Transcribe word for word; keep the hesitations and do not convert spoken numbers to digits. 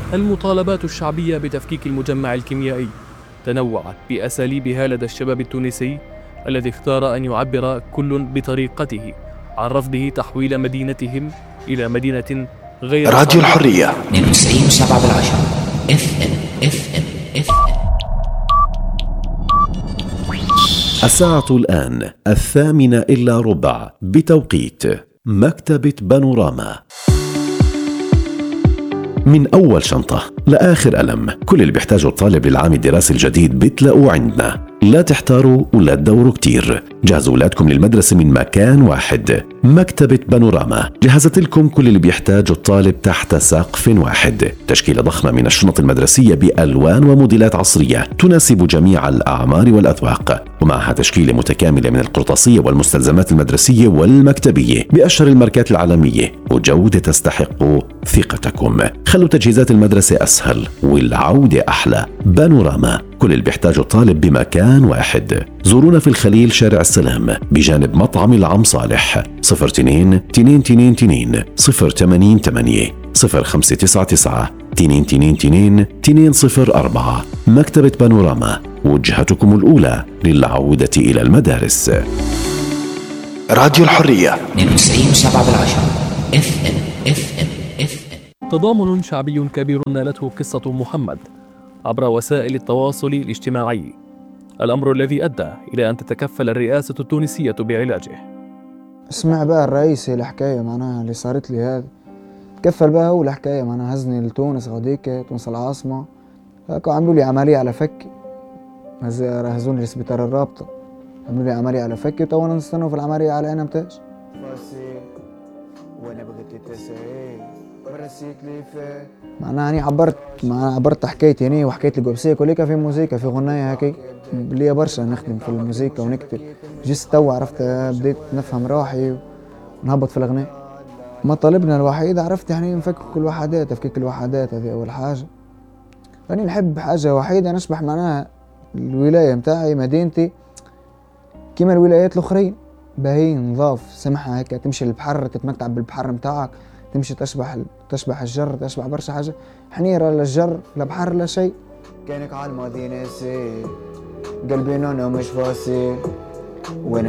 المطالبات الشعبية بتفكيك المجمع الكيميائي تنوعت بأساليبها لدى الشباب التونسي الذي اختار أن يعبر كل بطريقته عن رفضه تحويل مدينتهم إلى مدينة غير راديو الحرية اثنين وتسعين وسبعة بالعشرة اف ام اف ام اف ام. الساعة الآن الثامنة إلا ربع بتوقيت مكتبة بانوراما. من أول شنطة لآخر قلم، كل اللي بيحتاجه الطالب للعام الدراسي الجديد بتلاقوه عندنا. لا تحتاروا ولا تدوروا كتير، جهزوا أولادكم للمدرسة من مكان واحد. مكتبة بانوراما جهزت لكم كل اللي بيحتاجه الطالب تحت سقف واحد. تشكيلة ضخمة من الشنط المدرسية بألوان وموديلات عصرية تناسب جميع الأعمار والأذواق، ومعها تشكيلة متكاملة من القرطاسية والمستلزمات المدرسية والمكتبية بأشهر الماركات العالمية، وجودة تستحق ثقتكم. خلوا تجهيزات المدرسة أسهل والعودة أحلى. بانوراما، كل اللي بيحتاجه الطالب بمكان واحد. زورونا في الخليل شارع السلام بجانب مطعم العم صالح. صفر اثنين اثنين اثنين اثنين صفر ثمانية ثمانية صفر خمسة تسعة تسعة اثنين اثنين اثنين اثنين صفر أربعة. مكتبة بانوراما، وجهتكم الأولى للعودة إلى المدارس. راديو الحرية اثنين وتسعين وسبعة بالعشرة اف ام اف ام اف ام. تضامن شعبي كبير نالته قصة محمد عبر وسائل التواصل الاجتماعي، الأمر الذي أدى إلى أن تتكفل الرئاسة التونسية بعلاجه. اسمع بقى الرئيس الحكاية معناها اللي صارت لي هذه، تكفل بقى هو الحكاية معناها هزني لتونس غاديك تونس العاصمة، هكا عملوا لي عملية على فكي، هزوني لسبيطار الرابطة، عملوا لي عملية على فكي وتوا نستنوا في العملية على أنا متاش وانا بغيت تسعي برسيك لي فيه معناها أنا عبرت معناها عبرت حكايتي يعني وحكيت لي قبسية كليكا في موسيقى في غناية هكي ليا برشا نخدم في الموسيقى ونكتب، جست تو عرفت بديت نفهم روحي ونهبط في الأغنية. مطالبنا الوحيد عرفت يعني نفكك الوحدات، تفكيك الوحدات هذه أول حاجة. أنا نحب حاجة وحيدة نشبح معناها الولاية متاعي مدينتي كيما الولايات الأخرين، باهين نظاف سمحة هيك، تمشي للبحر تتمتع بالبحر متاعك، تمشي تشبح تشبح الجر تشبح برشا حاجة، حنيرة لا الجر لا بحر لا شيء. كانك على الماضي ناسي قلبي نونو مش فاصل وانا